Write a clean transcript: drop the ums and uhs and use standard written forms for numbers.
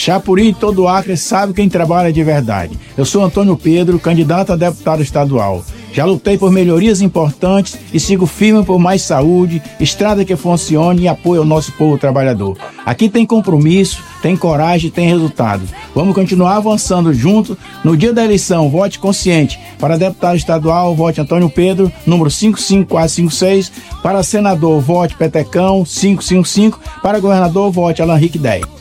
Chapuri e todo o Acre sabe quem trabalha de verdade. Eu sou Antônio Pedro, candidato a deputado estadual. Já lutei por melhorias importantes e sigo firme por mais saúde, estrada que funcione e apoio ao nosso povo trabalhador. Aqui tem compromisso, tem coragem, tem resultado. Vamos continuar avançando juntos. No dia da eleição, vote consciente. Para deputado estadual, vote Antônio Pedro, número 55456. Para senador, vote Petecão, 555. Para governador, vote Alan Henrique 10.